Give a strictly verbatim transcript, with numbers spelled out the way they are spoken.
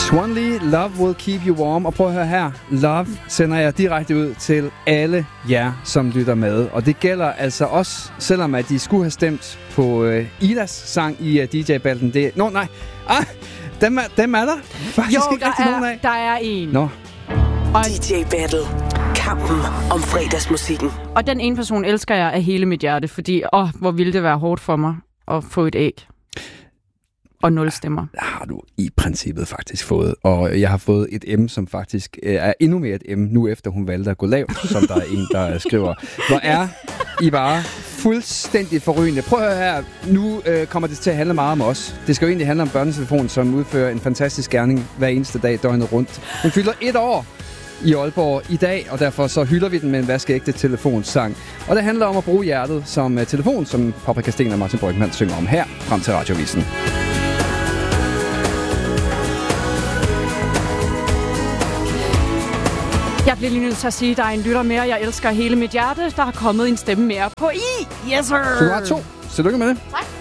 Swanley, Love Will Keep You Warm. Og prøv at høre her. Love sender jeg direkte ud til alle jer, som lytter med. Og det gælder altså også, selvom at de skulle have stemt på uh, Idas sang i uh, D J-balden. Det... Nå, nej. Ah, dem, er, dem er der faktisk jo, ikke der rigtig er, nogen af. der er en. Nå. Og, D J-battle. Kampen om fredagsmusikken. Og den ene person elsker jeg af hele mit hjerte, fordi, åh, hvor ville det være hårdt for mig at få et æg. Og nul stemmer. Har du i princippet faktisk fået. Og jeg har fået et M, som faktisk er endnu mere et M, nu efter hun valgte at gå lavt, som der er en, der skriver. Hvor er I bare fuldstændig forrygende. Prøv at høre her. Nu øh, kommer det til at handle meget om os. Det skal jo egentlig handle om børnetelefonen, som udfører en fantastisk gerning hver eneste dag, døgnet rundt. Hun fylder et år i Aalborg i dag, og derfor så hylder vi den med en vaskeægte telefonsang. Og det handler om at bruge hjertet som uh, telefon, som Paprika Steen og Martin Brygmann synger om her, frem til Radiovisen. Jeg bliver lige nødt til at sige, at der er en lytter mere. Jeg elsker hele mit hjerte. Der har kommet en stemme mere på I. Yes, sir! Så du har to. Tillykke med det. Tak.